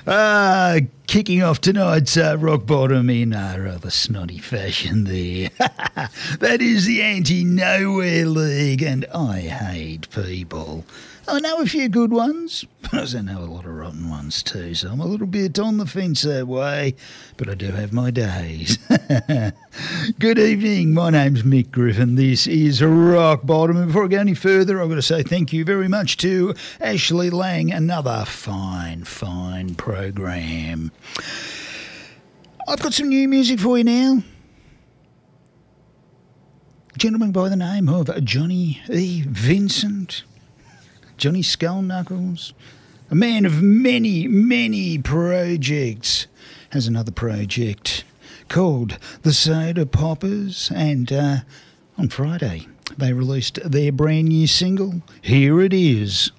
Kicking off tonight's Rock Bottom in a rather snotty fashion there. That is the Anti-Nowhere League, and I hate people. I know a few good ones, but I also know a lot of rotten ones too, so I'm a little bit on the fence that way, but I do have my days. Good evening, my name's Mick Griffin, this is Rock Bottom, and before I go any further, I've got to say thank you very much to Ashley Lang, another fine program. I've got some new music for you now. A gentleman by the name of Johnny E. Vincent. Johnny Skullknuckles, a man of many projects, has another project called The Soda Poppers, and on Friday they released their brand new single. Here it is.